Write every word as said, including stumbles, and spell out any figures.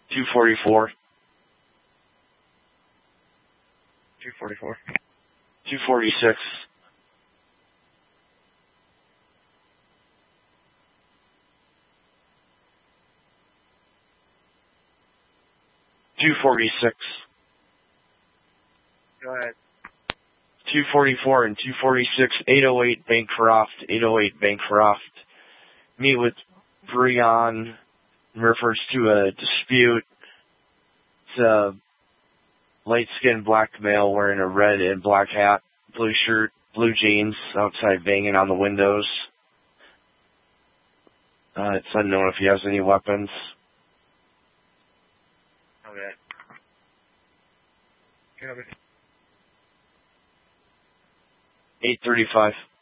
two forty-four. two forty-four. two forty-six. two forty-six. Go ahead. two forty-four and two forty-six, eight oh eight Bancroft, eight oh eight Bancroft. Meet with Breon in reference to a dispute. It's a light-skinned black male wearing a red and black hat, blue shirt, blue jeans, outside banging on the windows. Uh, it's unknown if he has any weapons. Okay. Copy. eight thirty-five.